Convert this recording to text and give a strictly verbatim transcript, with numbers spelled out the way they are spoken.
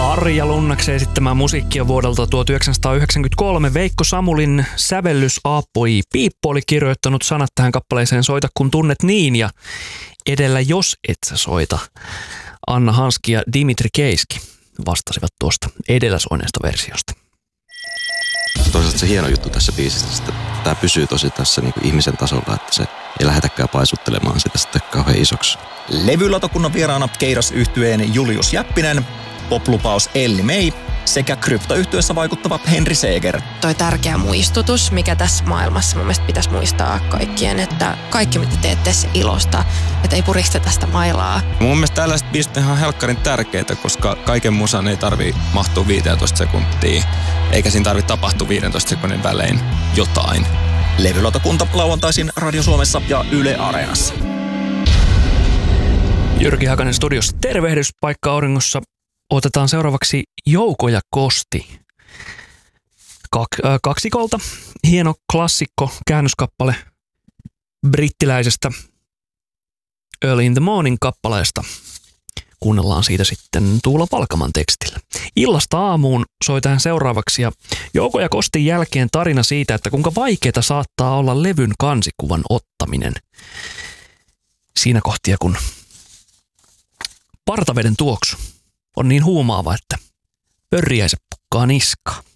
Arja Lunnaksen esittämää musiikkia vuodelta tuhatyhdeksänsataayhdeksänkymmentäkolme. Veikko Samulin sävellys Aapoi Piippo oli kirjoittanut sanat tähän kappaleeseen Soita kun tunnet niin ja edellä Jos et sä soita. Anna Hanski ja Dimitri Keiski vastasivat tuosta edellä soineesta versiosta. Toisaalta se hieno juttu tässä biisissä, että tämä pysyy tosi tässä niin kuin ihmisen tasolla, että se ei lähdetäkään paisuttelemaan sitä sitten kauhean isoksi. Levylautakunnan vieraana Keidas-yhtyeen Julius Jäppinen, poplupaus Elli May sekä kryptoyhtyessä vaikuttava Henri Seeger. Toi tärkeä muistutus, mikä tässä maailmassa mun mielestä pitäisi muistaa kaikkien, että kaikki mitä teette se ilosta, että ei puristeta sitä mailaa. Mun mielestä tällaiset biisit on ihan helkkarin tärkeitä, koska kaiken musan ei tarvii mahtua viisitoista sekuntia, eikä siinä tarvitse tapahtua viidentoista sekunnin välein jotain. Levylautakunta lauantaisin Radio Suomessa ja Yle Areenassa. Jyrki Hakanen studiossa. Tervehdys paikka auringossa. Otetaan seuraavaksi Jouko ja Kosti. Kak- äh, kaksikolta. Hieno klassikko, käännöskappale brittiläisestä Early in the Morning -kappaleesta. Kuunnellaan siitä sitten Tuula Palkaman tekstillä. Illasta aamuun soi tähän seuraavaksi ja Jouko ja Kostin jälkeen tarina siitä, että kuinka vaikeaa saattaa olla levyn kansikuvan ottaminen. Siinä kohtia, kun partaveden tuoksu on niin huumaava, että pörriäiset pukkaa niskaa.